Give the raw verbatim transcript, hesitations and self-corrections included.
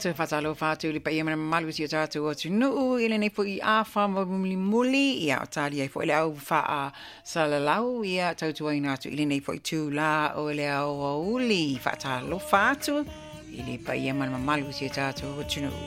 te whatalo whātu li pa ia mana malu si o tātou o tunuu i le nei po i a wha muli muli ia o tāli ai fo i le au wha a salalau ia tautu ai nātu i le nei po i tū la o le au uli whatalo whātu i le pa ia mana malu si o tātou o tunuu.